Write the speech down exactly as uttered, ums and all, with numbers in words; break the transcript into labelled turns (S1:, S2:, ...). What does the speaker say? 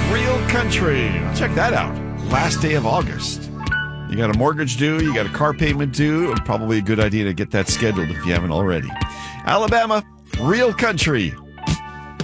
S1: Real Country. Check that out. Last day of August. You got a mortgage due, you got a car payment due. Probably a good idea to get that scheduled if you haven't already. Alabama, Real Country.